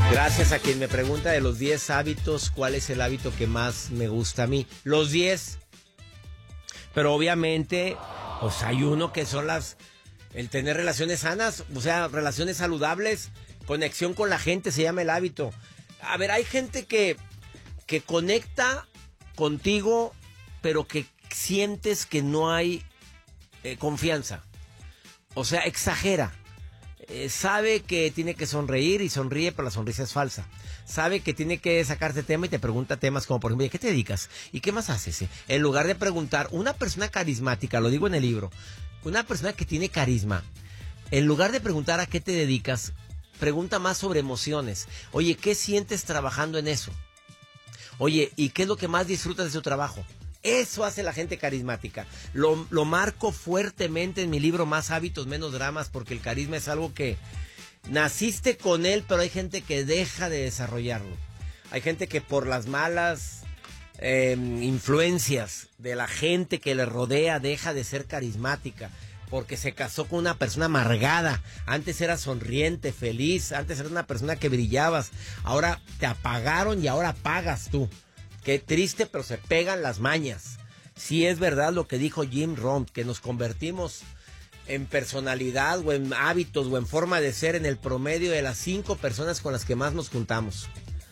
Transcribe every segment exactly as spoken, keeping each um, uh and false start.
Gracias a quien me pregunta de los diez hábitos, ¿cuál es el hábito que más me gusta a mí? Los diez. Pero obviamente, pues hay uno que son las... El tener relaciones sanas, o sea, relaciones saludables, conexión con la gente, se llama el hábito. A ver, hay gente que, que conecta contigo, pero que sientes que no hay eh, confianza. O sea, exagera. Eh, sabe que tiene que sonreír y sonríe, pero la sonrisa es falsa. Sabe que tiene que sacarte tema y te pregunta temas como, por ejemplo, ¿y qué te dedicas? ¿Y qué más haces? En lugar de preguntar, una persona carismática, lo digo en el libro, una persona que tiene carisma, en lugar de preguntar a qué te dedicas, pregunta más sobre emociones. Oye, ¿qué sientes trabajando en eso? Oye, ¿y qué es lo que más disfrutas de su trabajo? Eso hace la gente carismática. Lo, lo marco fuertemente en mi libro Más hábitos, menos dramas, porque el carisma es algo que naciste con él, pero hay gente que deja de desarrollarlo. Hay gente que por las malas eh, influencias de la gente que le rodea deja de ser carismática, porque se casó con una persona amargada. Antes era sonriente, feliz, antes era una persona que brillabas. Ahora te apagaron y ahora pagas tú. Qué triste, pero se pegan las mañas. Sí es verdad lo que dijo Jim Rohn, que nos convertimos en personalidad o en hábitos o en forma de ser en el promedio de las cinco personas con las que más nos juntamos.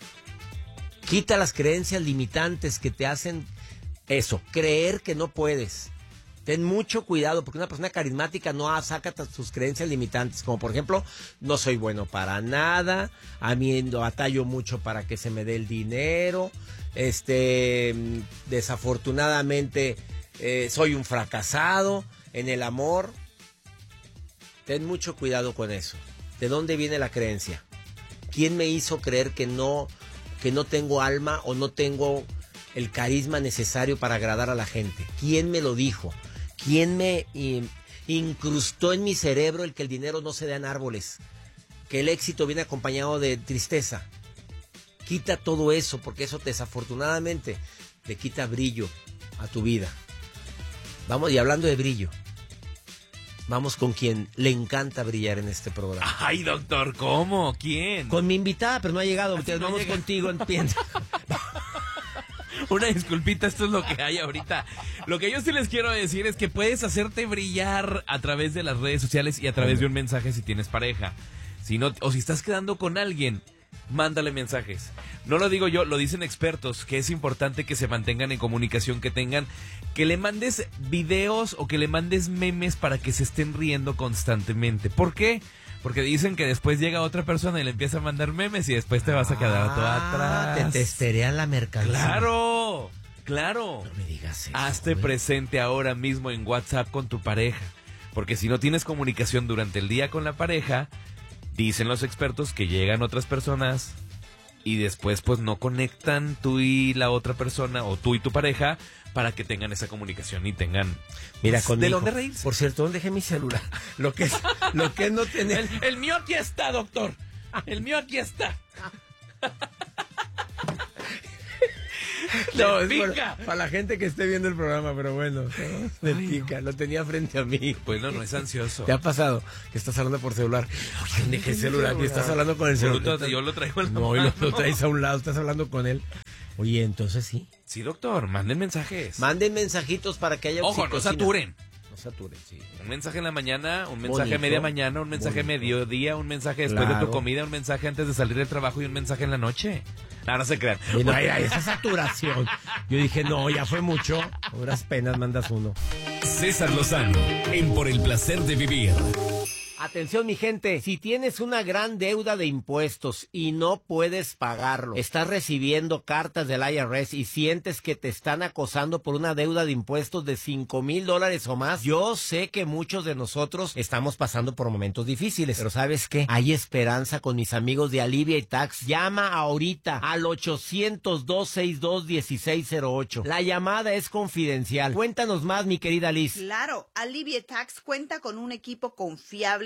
Quita las creencias limitantes que te hacen eso, creer que no puedes. Ten mucho cuidado, porque una persona carismática no saca sus creencias limitantes, como por ejemplo, no soy bueno para nada, a mí batallo mucho para que se me dé el dinero, este, desafortunadamente eh, soy un fracasado en el amor. Ten mucho cuidado con eso. ¿De dónde viene la creencia? ¿Quién me hizo creer que no, que no tengo alma o no tengo el carisma necesario para agradar a la gente? ¿Quién me lo dijo? ¿Quién me eh, incrustó en mi cerebro el que el dinero no se da en árboles? Que el éxito viene acompañado de tristeza. Quita todo eso, porque eso desafortunadamente le quita brillo a tu vida. Vamos, y hablando de brillo, vamos con quien le encanta brillar en este programa. Ay, doctor, ¿cómo? ¿Quién? Con mi invitada, pero no ha llegado. Entonces, no vamos llega. contigo, empieza. Una disculpita, esto es lo que hay ahorita. Lo que yo sí les quiero decir es que puedes hacerte brillar a través de las redes sociales y a través de un mensaje si tienes pareja. Si no, o si estás quedando con alguien, mándale mensajes. No lo digo yo, lo dicen expertos, que es importante que se mantengan en comunicación, que tengan, que le mandes videos o que le mandes memes para que se estén riendo constantemente. ¿Por qué? Porque dicen que después llega otra persona y le empieza a mandar memes y después te vas a quedar todo atrás. Te testerean la mercancía. ¡Claro! ¡Claro! No me digas eso. Hazte güey. presente ahora mismo en WhatsApp con tu pareja. Porque si no tienes comunicación durante el día con la pareja, dicen los expertos que llegan otras personas y después pues no conectan tú y la otra persona o tú y tu pareja para que tengan esa comunicación y tengan Mira, pues, con de mi dónde hijo. reírse. Por cierto, ¿dónde dejé mi celular? Lo que es, lo que es no tener... El, el mío aquí está, doctor. El mío aquí está. No, Le es pica. para, para la gente que esté viendo el programa, pero bueno, ¿no? Me Ay, pica, lo tenía frente a mí. Bueno, no es ansioso. ¿Te ha pasado que estás hablando por celular? Oye, ¿dónde dejé el celular? Que estás hablando con el Yo celular. lo, yo lo traigo en la No, y lo, mano. lo traes a un lado, estás hablando con él. Oye, entonces sí. Sí, doctor, manden mensajes. Manden mensajitos para que haya Ojo, no oxitocina. saturen. No saturen, sí. Un mensaje en la mañana, un mensaje Bonito, a media mañana, un mensaje a bonito. mediodía, un mensaje después de Claro. tu comida, un mensaje antes de salir del trabajo y un mensaje en la noche. No, no se crean. Y no, ay, ay, esa saturación. Yo dije, no, ya fue mucho. Puras penas mandas uno. César Lozano, en Por el Placer de Vivir. Atención, mi gente, si tienes una gran deuda de impuestos y no puedes pagarlo, estás recibiendo cartas del I R S y sientes que te están acosando por una deuda de impuestos de cinco mil dólares o más, yo sé que muchos de nosotros estamos pasando por momentos difíciles, pero ¿sabes qué? Hay esperanza con mis amigos de Alivia y Tax. Llama ahorita al ochocientos, dos sesenta y dos, dieciséis cero ocho. La llamada es confidencial. Cuéntanos más, mi querida Liz. Claro, Alivia Tax cuenta con un equipo confiable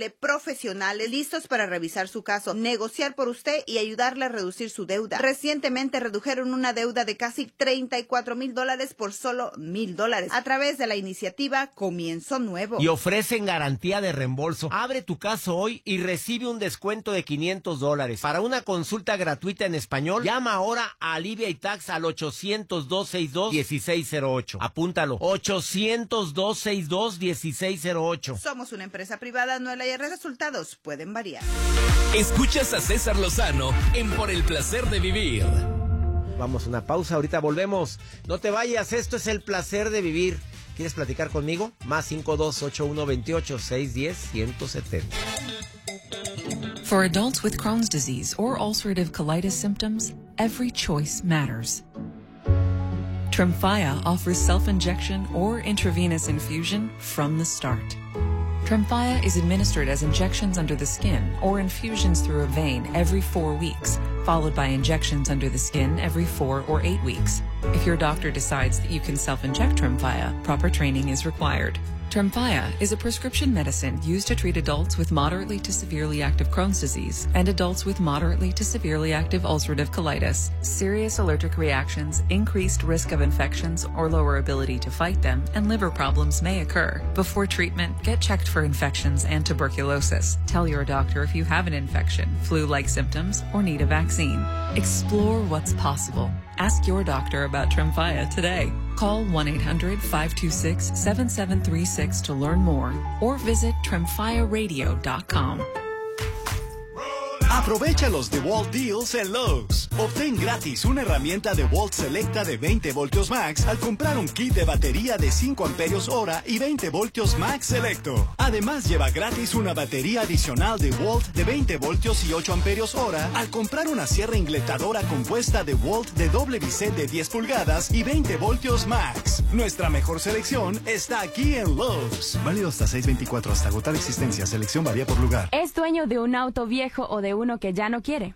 índole profesionales listos para revisar su caso, negociar por usted y ayudarle a reducir su deuda. Recientemente redujeron una deuda de casi treinta y cuatro mil dólares por solo mil dólares a través de la iniciativa Comienzo Nuevo. Y ofrecen garantía de reembolso. Abre tu caso hoy y recibe un descuento de quinientos dólares. Para una consulta gratuita en español, llama ahora a Alivia y Tax al ochocientos, dos sesenta y dos, dieciséis cero ocho. Apúntalo, ochocientos, dos sesenta y dos, dieciséis cero ocho. Somos una empresa privada, no L I R. Resultados pueden variar. Escuchas a César Lozano en Por el Placer de Vivir. Vamos a una pausa, ahorita volvemos. No te vayas, esto es El Placer de Vivir. ¿Quieres platicar conmigo? Más cinco dos ocho uno dos ocho seis uno cero, uno siete cero. For adults with Crohn's disease or ulcerative colitis symptoms, every choice matters. Tremfya offers self-injection or intravenous infusion from the start. Tremfya is administered as injections under the skin or infusions through a vein every four weeks, followed by injections under the skin every four or eight weeks. If your doctor decides that you can self-inject Tremfya, proper training is required. Tremfya is a prescription medicine used to treat adults with moderately to severely active Crohn's disease and adults with moderately to severely active ulcerative colitis. Serious allergic reactions, increased risk of infections or lower ability to fight them, and liver problems may occur. Before treatment, get checked for infections and tuberculosis. Tell your doctor if you have an infection, flu-like symptoms, or need a vaccine. Explore what's possible. Ask your doctor about Tremfya today. Call one eight hundred, five two six, seven seven three six to learn more or visit tremfya radio dot com. Aprovecha los DeWalt Deals en Lowe's. Obtén gratis una herramienta DeWalt Selecta de veinte voltios max al comprar un kit de batería de cinco amperios hora y veinte voltios max selecto. Además, lleva gratis una batería adicional DeWalt de veinte voltios y ocho amperios hora al comprar una sierra ingletadora compuesta DeWalt de doble bisel de diez pulgadas y veinte voltios max. Nuestra mejor selección está aquí en Lowe's. Válido hasta seis veinticuatro, hasta agotar existencia. Selección varía por lugar. ¿Es dueño de un auto viejo o de uno que ya no quiere?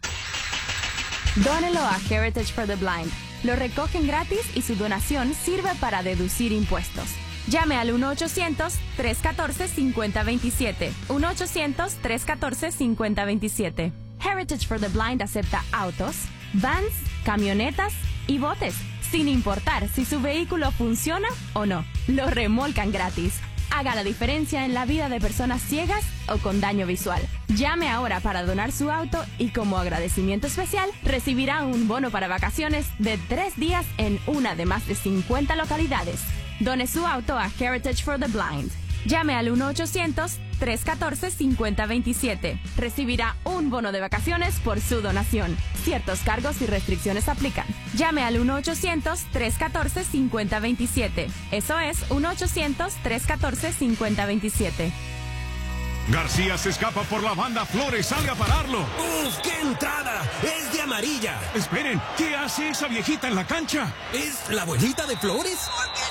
Dónelo a Heritage for the Blind. Lo recogen gratis y su donación sirve para deducir impuestos. Llame al uno ochocientos, tres uno cuatro, cinco cero dos siete. uno ochocientos, tres uno cuatro, cinco cero dos siete. Heritage for the Blind acepta autos, vans, camionetas y botes, sin importar si su vehículo funciona o no. Lo remolcan gratis. Haga la diferencia en la vida de personas ciegas o con daño visual. Llame ahora para donar su auto y como agradecimiento especial recibirá un bono para vacaciones de tres días en una de más de cincuenta localidades. Done su auto a Heritage for the Blind. Llame al uno ochocientos, tres uno cuatro, cinco cero dos siete. Recibirá un bono de vacaciones por su donación. Ciertos cargos y restricciones aplican. Llame al uno ochocientos, tres uno cuatro, cinco cero dos siete. Eso es uno ochocientos, tres uno cuatro, cinco cero dos siete. García se escapa por la banda, Flores sale a pararlo. ¡Uf, qué entrada! ¡Es de amarilla! Esperen, ¿qué hace esa viejita en la cancha? ¿Es la abuelita de Flores?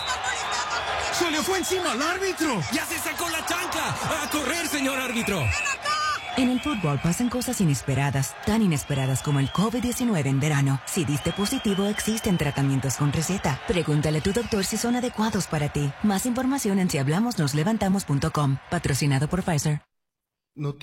¡Se le fue encima al árbitro! ¡Ya se sacó la chancla! ¡A correr, señor árbitro! En el fútbol pasan cosas inesperadas, tan inesperadas como el COVID diecinueve en verano. Si diste positivo, existen tratamientos con receta. Pregúntale a tu doctor si son adecuados para ti. Más información en si hablamos nos levantamos punto com. Patrocinado por Pfizer. No